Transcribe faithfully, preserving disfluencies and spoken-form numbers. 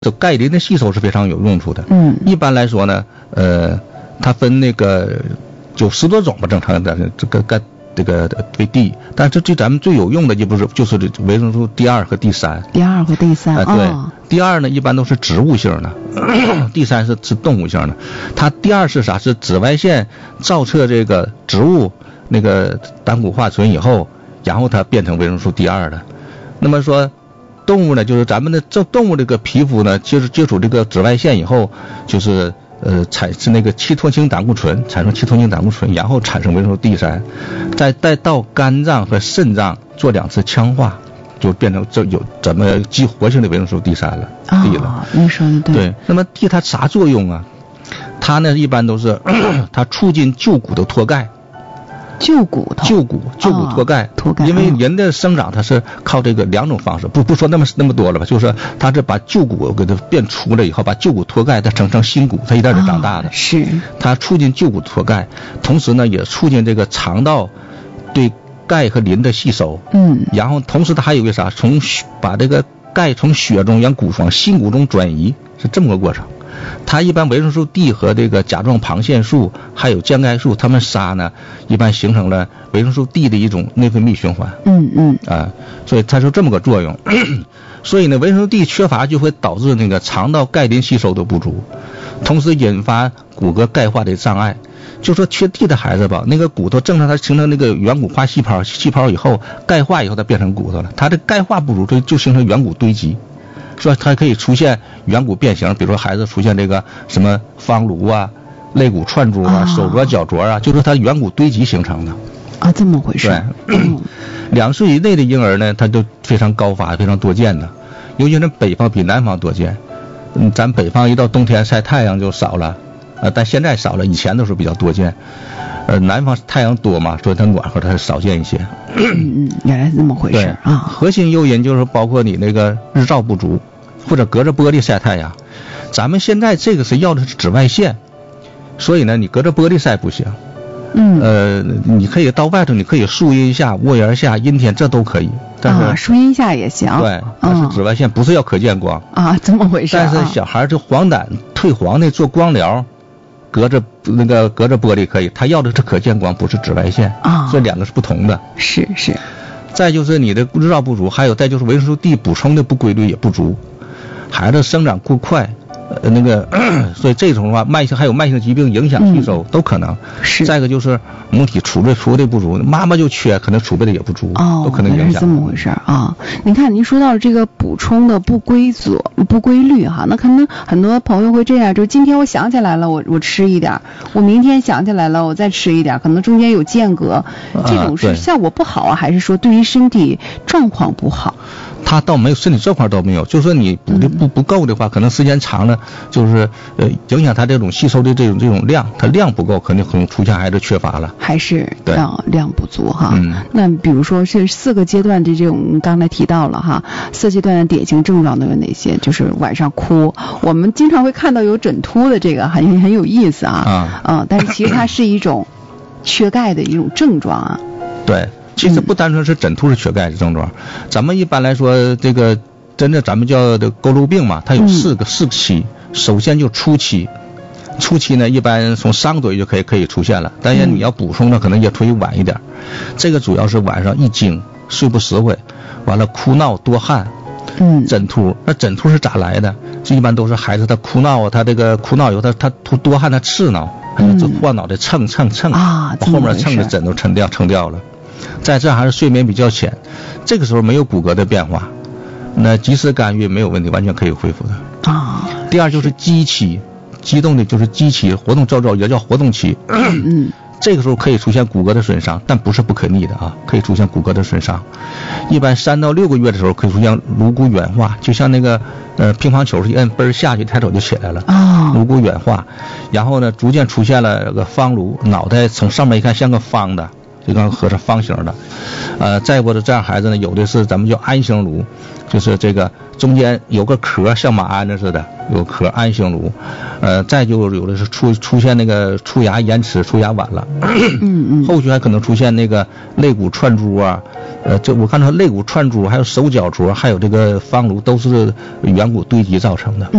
这钙磷的吸收是非常有用处的。 嗯， 一般来说呢，呃，它分那个就十多种吧，正常的这个钙这个对 D， 但是对咱们最有用的就不是就是维生素 D 二和 D 三。 D 二和 D 三、 呃、对、 哦、 ，D 二呢一般都是植物性的，D 三是是动物性的。它 D 二是啥？是紫外线照射这个植物那个胆固化醇以后，然后它变成维生素 D 二的。那么说。动物呢，就是咱们的这动物这个皮肤呢，接触接触这个紫外线以后，就是呃产生那个七脱氢胆固醇，产生七脱氢胆固醇，然后产生维生素 D 三，再再到肝脏和肾脏做两次羟化，就变成这有怎么激活性的维生素 D 三了 ，D 了。 哦，你说的对。 对，那么 D 它啥作用啊？它呢一般都是它促进旧骨的脱钙。 旧骨头， 旧骨，旧骨脱钙， 脱钙。 因为人的生长它是靠这个两种方式，不不说那么那么多了吧，就是它是把旧骨给它变粗了以后，把旧骨脱钙，再成成新骨，它一点点长大的。 是。 它促进旧骨脱钙，同时呢也促进这个肠道对钙和磷的吸收。 嗯。 然后同时它还有一个啥，从把这个钙从血中往骨往新骨中转移，是这么个过程。它一般维生素 D 和这个甲状旁腺素还有降钙素，它们仨呢一般形成了维生素 D 的一种内分泌循环。 嗯嗯啊，所以它是这么个作用。所以呢，维生素 D 缺乏就会导致那个肠道钙磷吸收的不足，同时引发骨骼钙化的障碍。就说缺 D 的孩子吧，那个骨头正常它形成那个软骨化细胞，细胞以后钙化以后它变成骨头了，它的钙化不足就就形成软骨堆积。说它可以出现软骨变形，比如说孩子出现这个什么方颅啊、肋骨串珠啊、手镯、脚镯啊，就是它软骨堆积形成的。 啊，这么回事。 对，嗯、两岁以内的婴儿呢，他就非常高发、非常多见的，尤其是北方比南方多见。嗯，咱北方一到冬天晒太阳就少了，呃，但现在少了，以前都是比较多见。呃，南方太阳多嘛，所以它暖和，它少见一些。 嗯嗯，原来是这么回事啊。 核心诱因就是包括你那个日照不足。或者隔着玻璃晒太阳，咱们现在这个是要的是紫外线，所以呢，你隔着玻璃晒不行。 嗯。 呃，你可以到外头，你可以树荫下、窝檐下、阴天，这都可以。但是、 啊、树荫下也行。 对，但是紫外线不是要可见光。 啊，这么回事、啊。 但是小孩这黄疸退黄的做光疗，隔着那个隔着玻璃可以，他要的是可见光，不是紫外线。啊。这两个是不同的。 是是。 再就是你的日照不足，还有再就是维生素 D 补充的不规律也不足。孩子生长过快，呃，那个，所以这种的话，慢性还有慢性疾病影响吸收、嗯、都可能。 是。 再一个就是母体储备储备不足，妈妈就缺，可能储备的也不足， 哦， 都可能影响。 是这么回事啊！您看，您说到这个补充的不规则、不规律哈，那可能很多朋友会这样，就今天我想起来了，我我吃一点，我明天想起来了，我再吃一点，可能中间有间隔，这种是效果不好啊，还是说对于身体状况不好？ 他倒没有身体状况都没有，就是说你补的不不够的话，可能时间长了，就是呃影响他这种吸收的这种这种量，他量不够，肯定可能出现孩子缺乏了， 还是量量不足哈。 嗯。 那比如说是四个阶段的这种，刚才提到了哈，四阶段的典型症状都有哪些？就是晚上哭，我们经常会看到有枕秃的这个很很有意思啊。啊。嗯，但是其实它是一种缺钙的一种症状啊。 对。其实不单纯是枕秃是缺钙的症状，嗯、咱们一般来说，这个真的咱们叫的佝偻病嘛，它有四个、嗯、四期。首先就初期，初期呢一般从三个多月就可以可以出现了，但是你要补充呢，可能也推晚一点。这个主要是晚上易惊、睡不实惠，完了哭闹多汗， 嗯， 枕秃。那枕秃是咋来的？这一般都是孩子他哭闹啊，他这个哭闹以后他他多汗他刺挠，他就晃脑袋蹭蹭蹭啊， 把后面蹭的枕头撑掉撑掉了。再这还是睡眠比较浅，这个时候没有骨骼的变化，那及时干预没有问题，完全可以恢复的啊。 第二就是激期，激动的就是激期，活动造造也叫活动期。 嗯， 这个时候可以出现骨骼的损伤，但不是不可逆的啊，可以出现骨骼的损伤。一般三到六个月的时候可以出现颅骨软化，就像那个呃乒乓球一摁嘣下去，抬手就起来了啊，颅骨软化。然后呢，逐渐出现了个方颅，脑袋从上面一看像个方的。 就刚合成方形的。呃，再不的这样孩子呢，有的是咱们叫鞍形颅，就是这个中间有个壳，像马鞍子似的，有壳鞍形颅。呃，再就有的是出出现那个出牙延迟、出牙晚了。 嗯嗯。 后续还可能出现那个肋骨串珠啊，呃，这我看到肋骨串珠，还有手脚镯，还有这个方颅，都是圆骨堆积造成的。